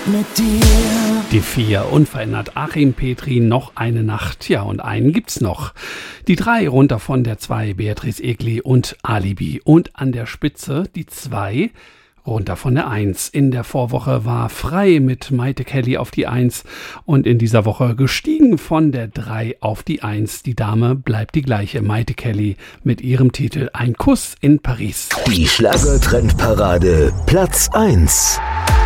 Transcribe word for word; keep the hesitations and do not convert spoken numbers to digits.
mit dir. Die vier unverändert Achim Petri, noch eine Nacht. Ja, und einen gibt's noch. Die drei runter von der zwei, Beatrice Egli und Alibi. Und an der Spitze die zwei runter von der eins. In der Vorwoche war Frei mit Maite Kelly auf die eins und in dieser Woche gestiegen von der drei auf die eins. Die Dame bleibt die gleiche, Maite Kelly mit ihrem Titel Ein Kuss in Paris. Die Schlager-Trendparade Platz eins.